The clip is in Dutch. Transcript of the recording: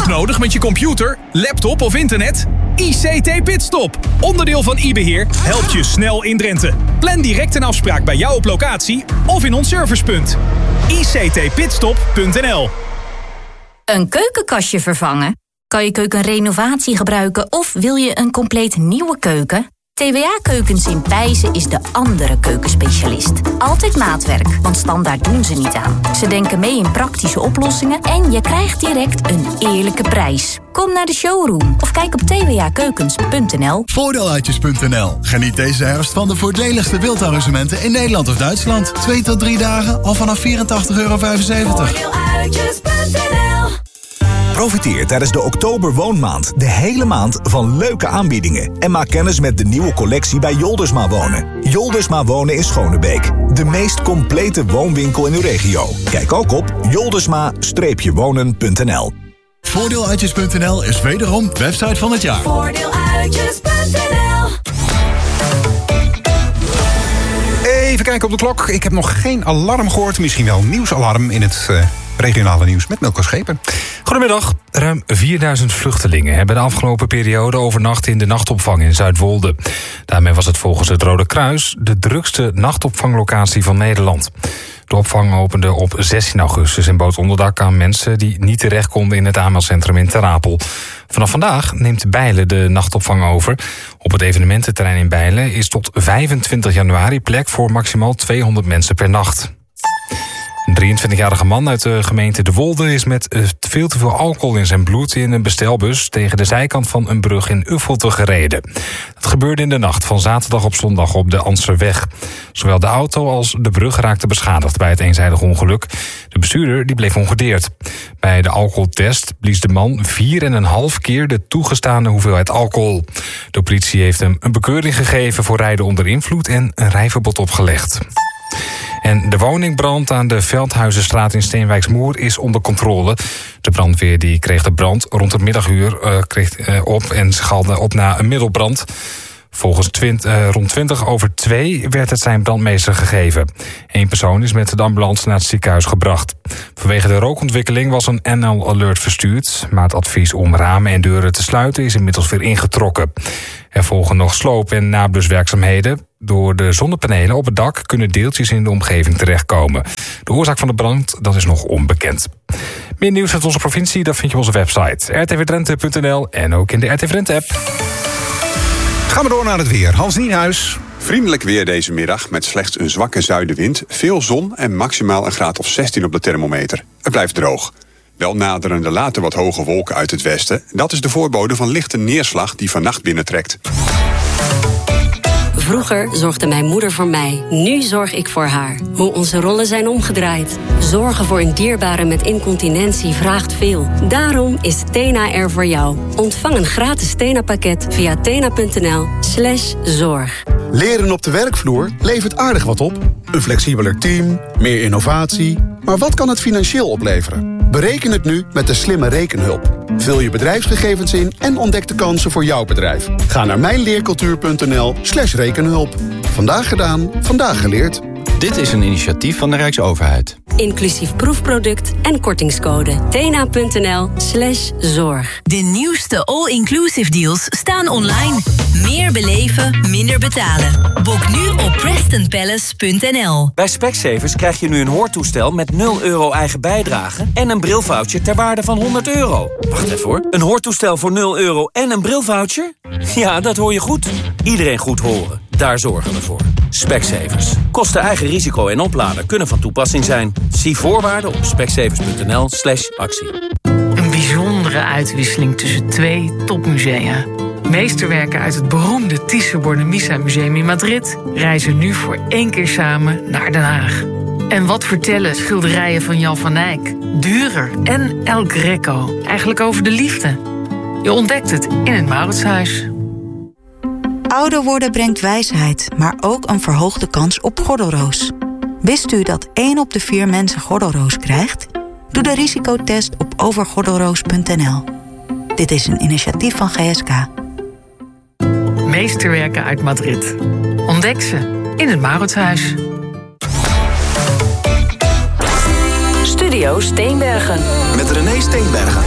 Hulp nodig met je computer, laptop of internet? ICT Pitstop, onderdeel van iBeheer, helpt je snel in Drenthe. Plan direct een afspraak bij jou op locatie of in ons servicepunt. ictpitstop.nl. Een keukenkastje vervangen? Kan je keuken renovatie gebruiken of wil je een compleet nieuwe keuken? TWA Keukens in Pijzen is de andere keukenspecialist. Altijd maatwerk, want standaard doen ze niet aan. Ze denken mee in praktische oplossingen en je krijgt direct een eerlijke prijs. Kom naar de showroom of kijk op twakeukens.nl. Voordeeluitjes.nl. Geniet deze herfst van de voordeligste wildarrangementen in Nederland of Duitsland. 2 tot 3 dagen al vanaf €84,75. Voordeeluitjes.nl. Profiteer tijdens de Oktober Woonmaand de hele maand van leuke aanbiedingen. En maak kennis met de nieuwe collectie bij Joldersma Wonen. Joldersma Wonen in Schonebeek. De meest complete woonwinkel in uw regio. Kijk ook op joldersma-wonen.nl. Voordeeluitjes.nl is wederom website van het jaar. Voordeeluitjes.nl. Even kijken op de klok. Ik heb nog geen alarm gehoord. Misschien wel nieuwsalarm in het regionale nieuws met Milko Schepen. Goedemiddag. Ruim 4000 vluchtelingen hebben de afgelopen periode overnacht in de nachtopvang in Zuidwolde. Daarmee was het volgens het Rode Kruis de drukste nachtopvanglocatie van Nederland. De opvang opende op 16 augustus en bood onderdak aan mensen die niet terecht konden in het aanmeldcentrum in Ter Apel. Vanaf vandaag neemt Bijlen de nachtopvang over. Op het evenemententerrein in Bijlen is tot 25 januari plek voor maximaal 200 mensen per nacht. Een 23-jarige man uit de gemeente De Wolde is met veel te veel alcohol in zijn bloed in een bestelbus tegen de zijkant van een brug in Uffelte gereden. Dat gebeurde in de nacht van zaterdag op zondag op de Anserweg. Zowel de auto als de brug raakten beschadigd bij het eenzijdig ongeluk. De bestuurder die bleef ongedeerd. Bij de alcoholtest blies de man 4,5 keer de toegestane hoeveelheid alcohol. De politie heeft hem een bekeuring gegeven voor rijden onder invloed en een rijverbod opgelegd. En de woningbrand aan de Veldhuizenstraat in Steenwijksmoer is onder controle. De brandweer die kreeg de brand rond het middaguur op en schalde op na een middelbrand. Volgens rond 2:20 werd het zijn brandmeester gegeven. 1 persoon is met de ambulance naar het ziekenhuis gebracht. Vanwege de rookontwikkeling was een NL-alert verstuurd, maar het advies om ramen en deuren te sluiten is inmiddels weer ingetrokken. Er volgen nog sloop- en nabluswerkzaamheden. Door de zonnepanelen op het dak kunnen deeltjes in de omgeving terechtkomen. De oorzaak van de brand, dat is nog onbekend. Meer nieuws uit onze provincie, dat vind je op onze website rtvdrenthe.nl en ook in de RTV Drenthe-app. Gaan we door naar het weer. Hans Nienhuis. Vriendelijk weer deze middag met slechts een zwakke zuidenwind, veel zon en maximaal een graad of 16 op de thermometer. Het blijft droog. Wel naderen er later wat hoge wolken uit het westen. Dat is de voorbode van lichte neerslag die vannacht binnentrekt. Vroeger zorgde mijn moeder voor mij. Nu zorg ik voor haar. Hoe onze rollen zijn omgedraaid. Zorgen voor een dierbare met incontinentie vraagt veel. Daarom is Tena er voor jou. Ontvang een gratis Tena-pakket via tena.nl/zorg. Leren op de werkvloer levert aardig wat op. Een flexibeler team, meer innovatie. Maar wat kan het financieel opleveren? Bereken het nu met de slimme rekenhulp. Vul je bedrijfsgegevens in en ontdek de kansen voor jouw bedrijf. Ga naar mijnleercultuur.nl/rekenhulp. Vandaag gedaan, vandaag geleerd. Dit is een initiatief van de Rijksoverheid. Inclusief proefproduct en kortingscode. tena.nl/zorg. De nieuwste all-inclusive deals staan online. Meer beleven, minder betalen. Boek nu op PrestonPalace.nl. Bij Specsavers krijg je nu een hoortoestel met €0 eigen bijdrage en een brilvoucher ter waarde van €100. Wacht even hoor. Een hoortoestel voor €0 en een brilvoucher? Ja, dat hoor je goed. Iedereen goed horen. Daar zorgen we voor. Specsavers. Kosten eigen risico en opladen kunnen van toepassing zijn. Zie voorwaarden op specsavers.nl/actie. Een bijzondere uitwisseling tussen 2 topmusea. Meesterwerken uit het beroemde Thyssen-Bornemisza Museum in Madrid reizen nu voor 1 keer samen naar Den Haag. En wat vertellen schilderijen van Jan van Eyck, Dürer en El Greco eigenlijk over de liefde? Je ontdekt het in het Mauritshuis. Ouder worden brengt wijsheid, maar ook een verhoogde kans op gordelroos. Wist u dat 1 op de 4 mensen gordelroos krijgt? Doe de risicotest op overgordelroos.nl. Dit is een initiatief van GSK. Meesterwerken uit Madrid. Ontdek ze in het Mauritshuis. Studio Steenbergen. Met René Steenbergen.